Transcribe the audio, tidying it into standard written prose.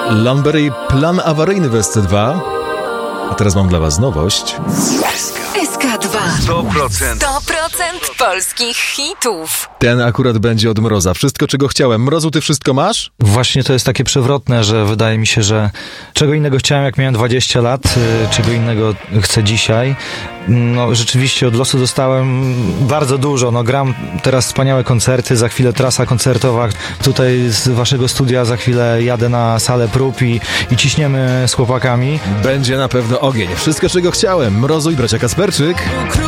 Lambery, plan awaryjny w SC2. A teraz mam dla was nowość. SK2 100% polskich hitów. Ten akurat będzie od Mroza. Wszystko, czego chciałem. Mrozu, ty wszystko masz? Właśnie to jest takie przewrotne, że wydaje mi się, że czego innego chciałem, jak miałem 20 lat, czego innego chcę dzisiaj. No rzeczywiście od losu dostałem bardzo dużo. No gram teraz wspaniałe koncerty, za chwilę trasa koncertowa. Tutaj z waszego studia za chwilę jadę na salę prób i ciśniemy z chłopakami. Będzie na pewno ogień. Wszystko, czego chciałem. Mrozu i bracia Kasperczyk.